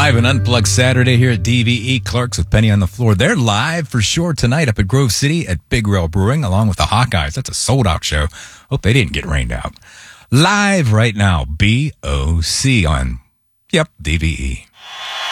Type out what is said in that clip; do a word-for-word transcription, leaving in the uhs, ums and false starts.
Live and Unplugged Saturday here at D V E. Clark's with Penny on the Floor. They're live for sure tonight up at Grove City at Big Rail Brewing along with the Hawkeyes. That's a sold-out show. Hope they didn't get rained out. Live right now, B O C on, yep, D V E.